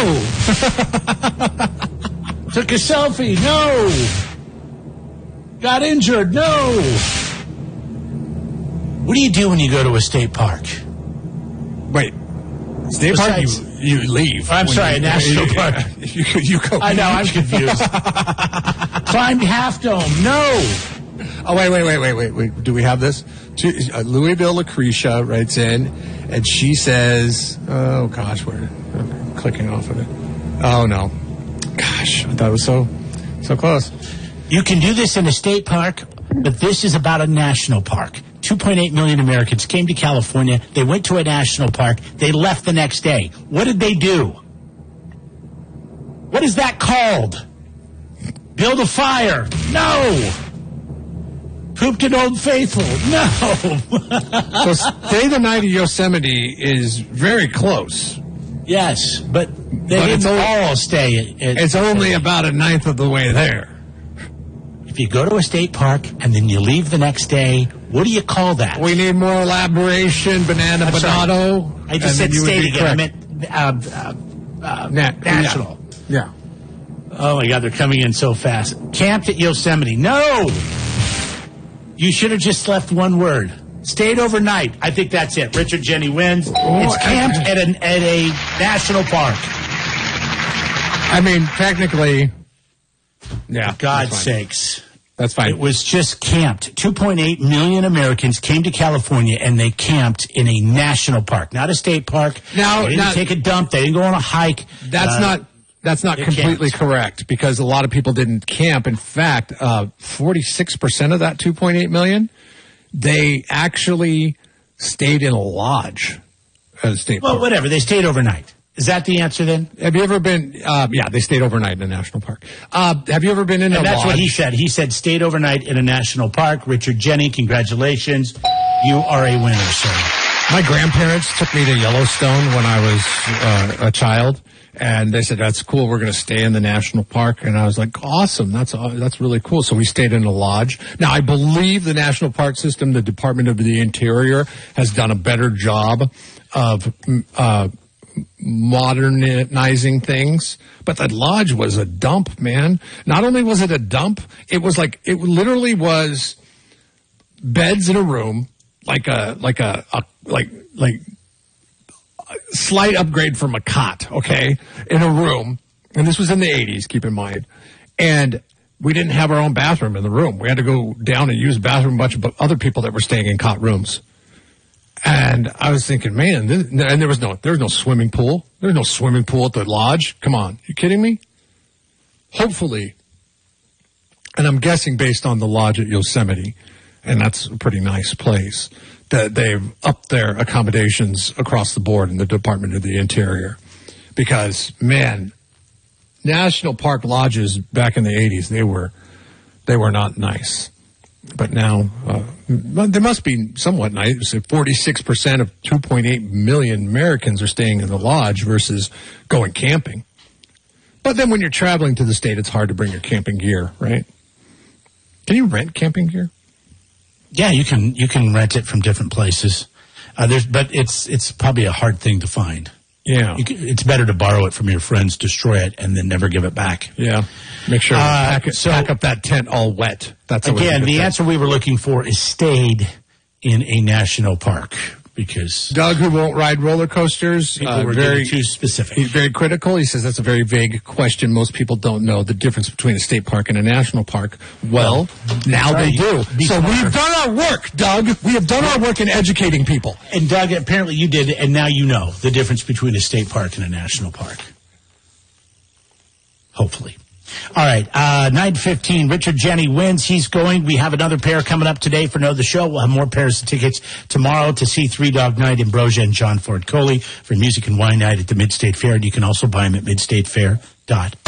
No. Took a selfie. No. Got injured. No. What do you do when you go to a state park? Wait. State park, you leave. I'm sorry, a national park. You go. I know, I'm confused. Climbed Half Dome. No. Oh, wait. Do we have this? Louisville Lucretia writes in, and she says, oh, gosh, we're clicking off of it. Oh, no. Gosh, I thought it was so close. You can do this in a state park, but this is about a national park. 2.8 million Americans came to California. They went to a national park. They left the next day. What did they do? What is that called? Build a fire. No. Pooped an Old Faithful. No. So stay the night at Yosemite is very close. Yes, but they didn't all stay. It's only about a ninth of the way there. If you go to a state park and then you leave the next day, what do you call that? We need more elaboration, Bonato. I just said state again. I meant national. Yeah. Oh, my God, they're coming in so fast. Camped at Yosemite. No! You should have just left one word. Stayed overnight. I think that's it. Richard Jenny wins. It's camped at a national park. I mean, technically, yeah. God's sakes. That's fine. It was just camped. 2.8 million Americans came to California, and they camped in a national park, not a state park. Now, they didn't take a dump. They didn't go on a hike. That's not completely correct, because a lot of people didn't camp. In fact, 46% of that 2.8 million, they actually stayed in a lodge at a state park. Well, whatever. They stayed overnight. Is that the answer then? Have you ever been, yeah, they stayed overnight in a national park. Have you ever been in a lodge? That's what he said. He said stayed overnight in a national park. Richard Jenny, congratulations. You are a winner, sir. My grandparents took me to Yellowstone when I was a child, and they said, that's cool, we're going to stay in the national park. And I was like, awesome, that's really cool. So we stayed in a lodge. Now, I believe the national park system, the Department of the Interior, has done a better job of modernizing things, but that lodge was a dump, man. Not only was it a dump, it was like, it literally was beds in a room, like a slight upgrade from a cot, okay, in a room. And this was in the 80s, keep in mind. And we didn't have our own bathroom in the room. We had to go down and use the bathroom, a bunch of other people that were staying in cot rooms. And I was thinking, man, and there was no swimming pool. There's no swimming pool at the lodge. Come on. You kidding me? Hopefully. And I'm guessing based on the lodge at Yosemite, and that's a pretty nice place, that they've upped their accommodations across the board in the Department of the Interior. Because, man, national park lodges back in the 80s, they were not nice. But now, they must be somewhat nice. 46% of 2.8 million Americans are staying in the lodge versus going camping. But then when you're traveling to the state, it's hard to bring your camping gear, right? Can you rent camping gear? Yeah, you can rent it from different places. But it's probably a hard thing to find. Yeah. It's better to borrow it from your friends, destroy it, and then never give it back. Yeah. Make sure to pack up that tent all wet. That's again, the answer we were looking for is stayed in a national park. Because Doug, who won't ride roller coasters, very too specific. He's very critical. He says that's a very vague question. Most people don't know the difference between a state park and a national park. Well, now they do. So we've done our work, Doug. We have done our work in educating people. And Doug, apparently you did, and now you know the difference between a state park and a national park. Hopefully. All right, 9:15. Richard Jenny wins. He's going. We have another pair coming up today for Know the Show. We'll have more pairs of tickets tomorrow to see Three Dog Night, Ambrosia and John Ford Coley for Music and Wine Night at the Mid-State Fair. And you can also buy them at midstatefair.com.